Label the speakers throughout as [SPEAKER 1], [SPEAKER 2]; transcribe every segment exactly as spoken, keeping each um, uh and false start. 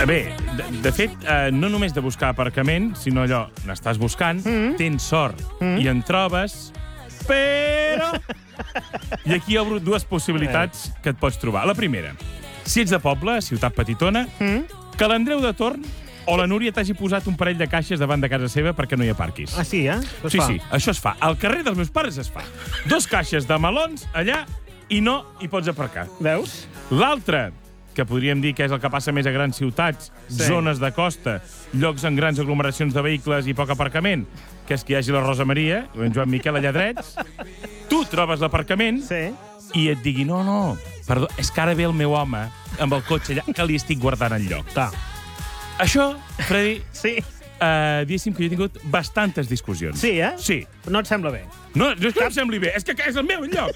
[SPEAKER 1] Bé, de, de fet, eh, no només de buscar aparcament, sinó allò, n'estàs buscant, mm. tens sort mm. i en trobes, però... I aquí obro dues possibilitats eh. que et pots trobar. La primera, si ets de poble, ciutat petitona, mm. que l'Andreu de Torn o la Núria t'hagi posat un parell de caixes davant de casa seva perquè no hi aparquis.
[SPEAKER 2] Ah, sí, eh? Això
[SPEAKER 1] sí,
[SPEAKER 2] fa.
[SPEAKER 1] sí, això es fa. Al carrer dels meus pares es fa. Dos caixes de melons allà i no hi pots aparcar.
[SPEAKER 2] Veus?
[SPEAKER 1] L'altre, que podríem dir que és el que passa més a grans ciutats, sí. zones de costa, llocs amb grans aglomeracions de vehicles i poc aparcament, que és que hi hagi la Rosa Maria, o en Joan Miquel allà drets, tu trobes l'aparcament sí. i et digui, no, no, perdó, és que ara ve el meu home amb el cotxe allà que li estic guardant el lloc.
[SPEAKER 2] Clar.
[SPEAKER 1] Això, Freddy,
[SPEAKER 2] sí.
[SPEAKER 1] uh, diguéssim que jo he tingut bastantes discussions.
[SPEAKER 2] Sí, eh?
[SPEAKER 1] Sí.
[SPEAKER 2] No et sembla bé?
[SPEAKER 1] No, no és que no em sembli bé, és que és el meu lloc.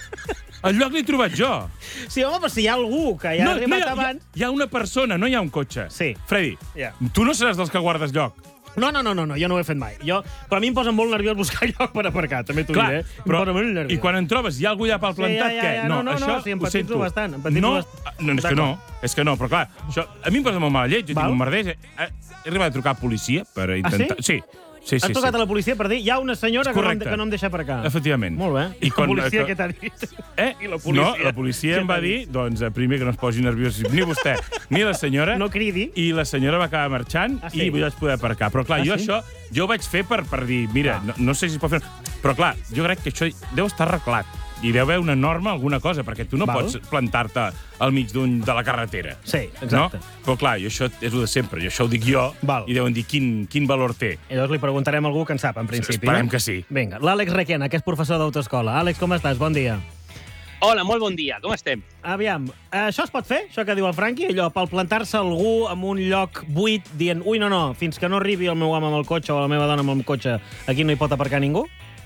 [SPEAKER 1] El lloc l'he trobat jo.
[SPEAKER 2] Sí, home, però si hi ha algú que ja
[SPEAKER 1] no,
[SPEAKER 2] ha arribat
[SPEAKER 1] no, hi ha,
[SPEAKER 2] abans...
[SPEAKER 1] Hi ha una persona, no hi ha un cotxe.
[SPEAKER 2] Sí.
[SPEAKER 1] Freddy,
[SPEAKER 2] yeah.
[SPEAKER 1] tu no seràs dels que guardes lloc.
[SPEAKER 2] No, no, no, no, no, jo no ho he fet mai. Jo, però a mi em posa molt nerviós buscar lloc per aparcar, també t'ho diré.
[SPEAKER 1] Però, I quan en trobes, hi ha algú allà pel plantat,
[SPEAKER 2] sí, ja, ja, ja.
[SPEAKER 1] què?
[SPEAKER 2] No, no, no,
[SPEAKER 1] això
[SPEAKER 2] no sí,
[SPEAKER 1] ho sento.
[SPEAKER 2] bastant.
[SPEAKER 1] No, no, és que no, és que no, però clar, això, a mi em posa molt mala llet, jo Val? tinc un merders. He, he arribat a trucar a policia per intentar...
[SPEAKER 2] Ah, sí?
[SPEAKER 1] Sí. Sí, sí,
[SPEAKER 2] Has trucat
[SPEAKER 1] sí.
[SPEAKER 2] a la policia per dir hi ha una senyora que no, que no em deixa aparcar.
[SPEAKER 1] Efectivament.
[SPEAKER 2] Molt bé. I, I quan, la policia què t'ha dit?
[SPEAKER 1] Eh?
[SPEAKER 2] I la policia?
[SPEAKER 1] No, la policia em va dir, doncs, primer que no es posi nerviós ni vostè ni la senyora.
[SPEAKER 2] No cridi.
[SPEAKER 1] I la senyora va acabar marxant ah, sí? i vaig poder aparcar. Però clar, ah, jo sí? això, jo ho vaig fer per, per dir, mira, ah. no, no sé si es pot fer... Però clar, jo crec que això deu estar arreglat. I deu haver una norma, alguna cosa, perquè tu no Val. pots plantar-te al mig d'un de la carretera.
[SPEAKER 2] Sí, exacte.
[SPEAKER 1] No? Però clar, jo això és el de sempre, jo això ho dic jo, Val. i deuen dir quin, quin valor té.
[SPEAKER 2] I llavors li preguntarem a algú que en sap, en principi.
[SPEAKER 1] Esperem
[SPEAKER 2] no?
[SPEAKER 1] que sí.
[SPEAKER 2] Vinga, l'Àlex Requena, que és professor d'autoescola. Àlex, com estàs? Bon dia.
[SPEAKER 3] Hola, molt bon dia. Com estem?
[SPEAKER 2] Aviam, això es pot fer, això que diu el Franqui? Allò, pel plantar-se algú en un lloc buit dient, ui, no, no, fins que no arribi el meu home amb el cotxe o la meva dona amb el cotxe, aquí no hi pot aparcar ningú?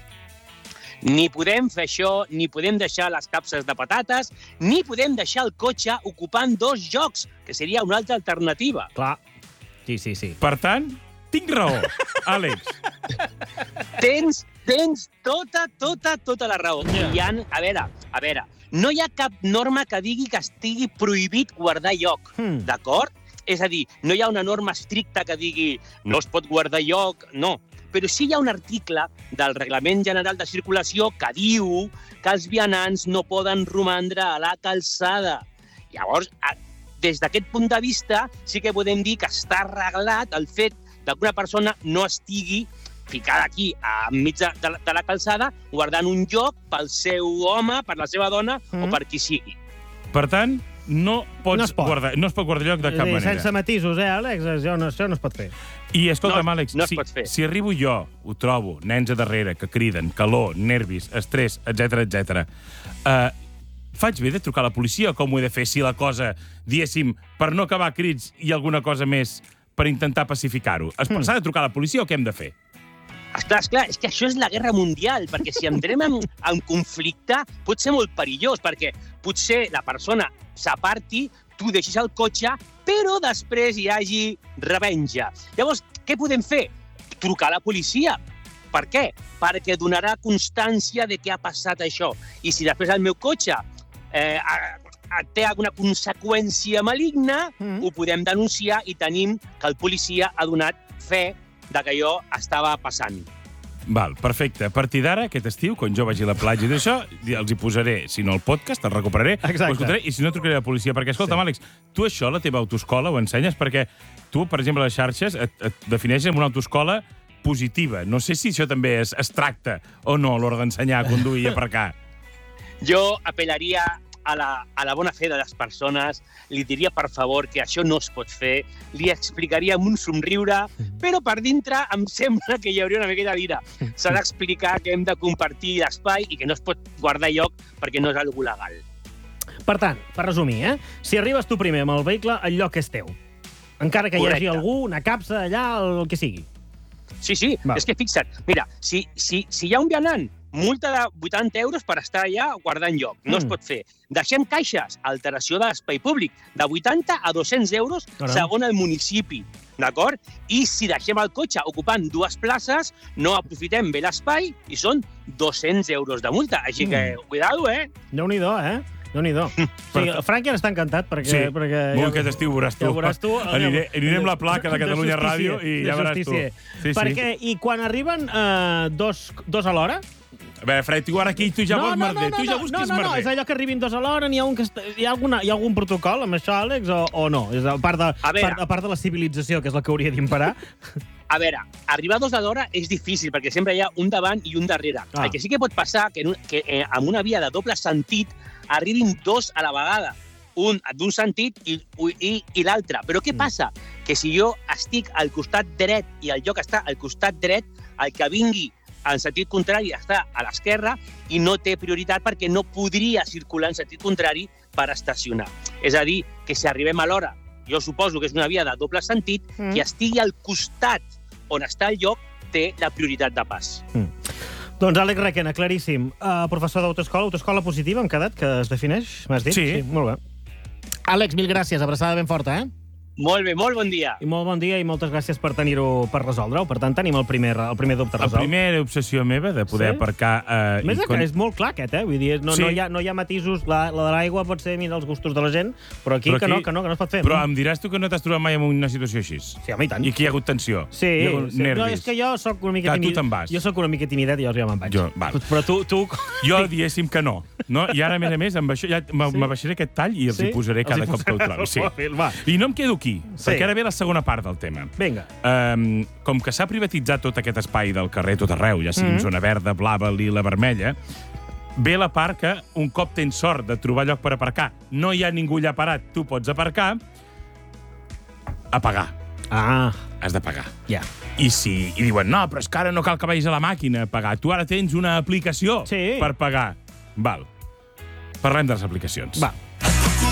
[SPEAKER 3] Ni podem fer això, ni podem deixar les capses de patates, ni podem deixar el cotxe ocupant dos llocs, que seria una altra alternativa.
[SPEAKER 2] Clar. Sí, sí, sí.
[SPEAKER 1] Per tant, tinc raó, Àlex.
[SPEAKER 3] Tens, tens tota, tota, tota la raó. Yeah. I hi ha, a veure, a veure, no hi ha cap norma que digui que estigui prohibit guardar lloc, hmm. d'acord? És a dir, no hi ha una norma estricta que digui no es pot guardar lloc, no. Però sí hi ha un article del Reglament General de Circulació que diu que els vianants no poden romandre a la calçada. Llavors, des d'aquest punt de vista, sí que podem dir que està arreglat el fet que una persona no estigui ficada aquí, enmig de la, de la calçada, guardant un lloc pel seu home, per la seva dona mm. o per qui sigui.
[SPEAKER 1] Per tant, no, pots no, es pot. guardar, no es pot guardar lloc de cap
[SPEAKER 2] dir,
[SPEAKER 1] manera.
[SPEAKER 2] Sense matisos, eh, Àlex? Això no, això no es pot fer.
[SPEAKER 1] I escolta'm,
[SPEAKER 3] no,
[SPEAKER 1] Àlex,
[SPEAKER 3] no
[SPEAKER 1] si,
[SPEAKER 3] pot fer.
[SPEAKER 1] si arribo jo, ho trobo, nens a darrere que criden, calor, nervis, estrès, etcètera, etcètera, eh, faig bé de trucar a la policia o com ho he de fer si la cosa, diguéssim, per no acabar a crits i alguna cosa més per intentar pacificar-ho? Mm. S'ha de trucar a la policia o què hem de fer?
[SPEAKER 3] Esclar, esclar, és que això és la guerra mundial, perquè si entrem en, en conflicte pot ser molt perillós, perquè potser la persona s'aparti, tu deixis el cotxe, però després hi hagi revenja. Llavors, què podem fer? Trucar a la policia. Per què? Perquè donarà constància de què ha passat això. I si després el meu cotxe eh, té alguna conseqüència maligna, mm. ho podem denunciar i tenim que el policia ha donat fe de que allò estava passant.
[SPEAKER 1] Val, perfecte. A partir d'ara, aquest estiu, quan jo vagi a la platja i d'això, els hi posaré, si no el podcast, el recuperaré, ho escoltaré, i si no trucaré a la policia. Perquè, escolta'm, sí. Àlex, tu això, la teva autoescola, ho ensenyes? Perquè tu, per exemple, a les xarxes et, et defineixes amb una autoescola positiva. No sé si això també es, es tracta o no, a l'hora d'ensenyar a conduir i aparcar.
[SPEAKER 3] Jo apel·laria a la, a la bona fe de les persones, li diria, per favor, que això no es pot fer, li explicaria amb un somriure, però per dintre em sembla que hi hauria una miqueta d'ira. S'ha d'explicar que hem de compartir l'espai i que no es pot guardar lloc perquè no és algo legal.
[SPEAKER 2] Per tant, per resumir, eh? si arribes tu primer amb el vehicle, el lloc és teu. Encara que Correcte. Hi hagi algú, una capsa allà, el que sigui.
[SPEAKER 3] Sí, sí, Va. és que fixa't, mira, si, si, si hi ha un vianant, multa de vuitanta euros per estar allà guardant lloc. No mm. es pot fer. Deixem caixes, alteració de l'espai públic, de vuitanta a dos-cents euros Caram. segons el municipi. D'acord? I si deixem el cotxe ocupant dues places, no aprofitem bé l'espai i són dos-cents euros de multa. Així que, mm. cuidado, eh?
[SPEAKER 2] Déu-n'hi-do, eh? Déu-n'hi-do. Sí, el Franqui ara està encantat perquè...
[SPEAKER 1] Sí,
[SPEAKER 2] perquè
[SPEAKER 1] molt aquest estiu veuràs tu.
[SPEAKER 2] Ja veuràs tu.
[SPEAKER 1] Aniré, anirem la placa de Catalunya Ràdio i ja veuràs tu.
[SPEAKER 2] Sí, perquè, I quan arriben uh, dos, dos alhora...
[SPEAKER 1] A veure, Fred, tu ara aquí tu ja
[SPEAKER 2] no,
[SPEAKER 1] vols
[SPEAKER 2] no,
[SPEAKER 1] merder,
[SPEAKER 2] no,
[SPEAKER 1] tu ja
[SPEAKER 2] no,
[SPEAKER 1] busques
[SPEAKER 2] no, no,
[SPEAKER 1] merder.
[SPEAKER 2] No, és allò que arribin dos alhora, n'hi ha, un que està, hi ha, alguna, hi ha algun protocol amb això, Àlex, o, o no? És a part, de, a, part, a part de la civilització, que és la que hauria d'imparar.
[SPEAKER 3] A veure, arribar dos a l'hora és difícil, perquè sempre hi ha un davant i un darrere. Ah. El que sí que pot passar que, en un, que eh, amb una via de doble sentit arribin dos a la vegada, un d'un sentit i, i, i l'altre. Però què passa? Que si jo estic al costat dret i el lloc està al costat dret, el que vingui en sentit contrari està a l'esquerra i no té prioritat perquè no podria circular en sentit contrari per estacionar. És a dir, que si arribem a l'hora, jo suposo que és una via de doble sentit, mm. qui estigui al costat on està el lloc té la prioritat de pas.
[SPEAKER 2] Mm. Doncs Àlex Requena, claríssim. Uh, professor d'autoescola, autoescola positiva, hem quedat, que es defineix, m'has dit?
[SPEAKER 1] Sí.
[SPEAKER 2] sí. Molt bé. Àlex, mil gràcies, abraçada ben forta, eh?
[SPEAKER 3] Molt bé, molt bon dia.
[SPEAKER 2] I molt bon dia i moltes gràcies per tenir-ho per resoldre-ho. Per tant, tenim el primer, el primer dubte resolt.
[SPEAKER 1] La primera obsessió meva de poder sí? aparcar... Eh,
[SPEAKER 2] Més que
[SPEAKER 1] con...
[SPEAKER 2] és molt clar, aquest, eh? Vull dir, no,
[SPEAKER 1] sí.
[SPEAKER 2] no, hi ha, no hi ha matisos. La, la de l'aigua pot ser mirar els gustos de la gent, però aquí, però aquí que, no, que no, que no es pot fer.
[SPEAKER 1] Però em diràs tu que no t'has trobat mai en una situació així?
[SPEAKER 2] Sí, home, i tant.
[SPEAKER 1] I aquí hi ha hagut tensió?
[SPEAKER 2] Sí,
[SPEAKER 1] hi ha hagut
[SPEAKER 2] sí.
[SPEAKER 1] nervis?
[SPEAKER 2] No, és que jo sóc una mica
[SPEAKER 1] timidet.
[SPEAKER 2] timidet.
[SPEAKER 1] Tu te'n vas.
[SPEAKER 2] Jo sóc una mica timidet i jo ja me'n vaig.
[SPEAKER 1] Jo, val.
[SPEAKER 2] Però tu... tu...
[SPEAKER 1] Jo diguéssim que no. no. I ara, a més a més, amb això ja m'abaixaré sí? aquest tall i els sí? hi posaré
[SPEAKER 2] els
[SPEAKER 1] cada
[SPEAKER 2] hi
[SPEAKER 1] cop que ho trobi. Sí.
[SPEAKER 2] Va.
[SPEAKER 1] I no em quedo aquí,
[SPEAKER 2] sí.
[SPEAKER 1] perquè ara ve la segona part del tema.
[SPEAKER 2] Vinga.
[SPEAKER 1] Um, com que s'ha privatitzat tot aquest espai del carrer tot arreu, ja sigui mm -hmm. zona verda, blava, lila, vermella, ve la part que un cop tens sort de trobar lloc per aparcar, no hi ha ningú allà parat, tu pots aparcar, a pagar.
[SPEAKER 2] Ah.
[SPEAKER 1] Has de pagar.
[SPEAKER 2] Ja.
[SPEAKER 1] I si i diuen, no, però és que ara no cal que vagis a la màquina a pagar. Tu ara tens una aplicació
[SPEAKER 2] sí.
[SPEAKER 1] per pagar. Val. Parlem de les aplicacions.
[SPEAKER 2] Va.